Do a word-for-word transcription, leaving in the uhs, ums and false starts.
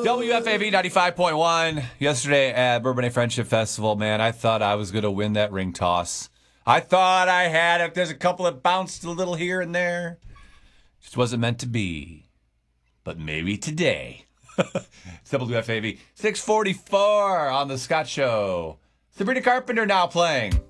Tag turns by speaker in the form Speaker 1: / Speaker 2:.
Speaker 1: W F A V ninety-five point one. Yesterday at Bourbonnais Friendship Festival, man, I thought I was going to win that ring toss. I thought I had it. There's a couple that bounced a little here and there. Just wasn't meant to be. But maybe today. It's W F A V six forty-four on the Scott Show. Sabrina Carpenter now playing.